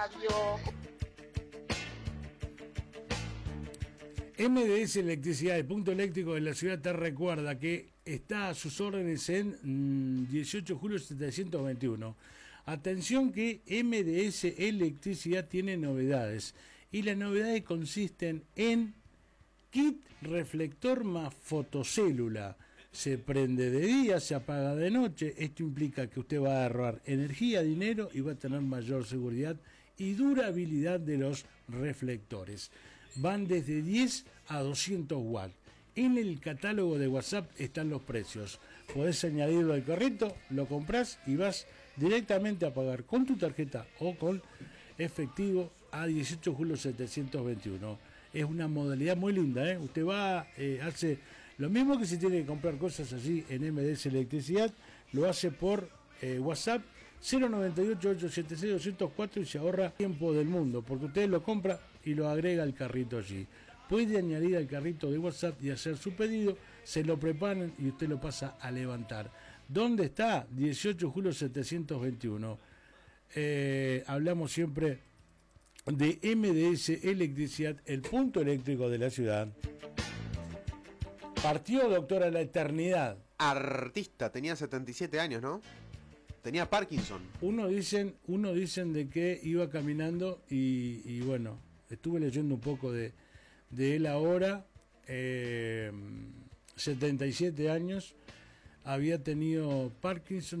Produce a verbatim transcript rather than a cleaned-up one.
radio. M D S Electricidad, el punto eléctrico de la ciudad, te recuerda que está a sus órdenes en mmm, dieciocho de julio setecientos veintiuno. Atención que M D S Electricidad tiene novedades, y las novedades consisten en kit reflector más fotocélula. Se prende de día, se apaga de noche. Esto implica que usted va a ahorrar energía, dinero y va a tener mayor seguridad y durabilidad de los reflectores. Van desde diez a doscientos watts. En el catálogo de WhatsApp están los precios. Podés añadirlo al carrito, lo comprás y vas directamente a pagar con tu tarjeta o con efectivo a dieciocho de julio setecientos veintiuno. Es una modalidad muy linda, ¿eh? Usted va, eh, hace lo mismo que si tiene que comprar cosas allí en M D S Electricidad, lo hace por eh, WhatsApp cero noventa y ocho, ochocientos setenta y seis, doscientos cuatro y se ahorra tiempo del mundo, porque usted lo compra y lo agrega al carrito allí. Puede añadir al carrito de WhatsApp y hacer su pedido, se lo preparan y usted lo pasa a levantar. ¿Dónde está? dieciocho de julio setecientos veintiuno. Eh, hablamos siempre de M D S Electricidad, el punto eléctrico de la ciudad. Partió, doctor, a la eternidad. Artista, tenía setenta y siete años, ¿no? Tenía Parkinson. Uno dicen, uno dicen de que iba caminando y, y bueno, estuve leyendo un poco de, de él ahora. eh, setenta y siete años, había tenido Parkinson.